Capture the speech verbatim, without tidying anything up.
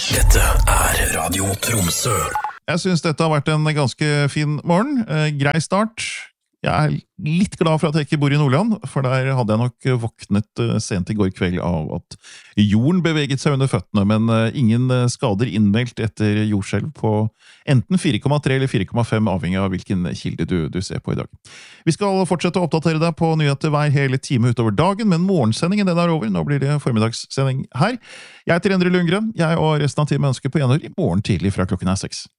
Dette er Radio Tromsø. Jeg synes dette har vært en ganske fin morgen. Eh, grei start. Jeg er litt glad for at jeg ikke bor i Nordland, for der hadde jeg nok våknet eh, sent i går kveld av at jorden beveget seg under føttene, men eh, ingen skader innmeldt etter jordskjelv på enten fire komma tre eller fire komma fem, avhengig av hvilken kilde du, du ser på i dag. Vi skal fortsette å oppdatere deg på nyheter hver hele time utover dagen, men morgensendingen den er over. Nå blir det formidagssending her. Jeg heter Endre Lundgren. Jeg og resten av teamet ønsker på gjenhør i morgen tidlig fra klokken er seks.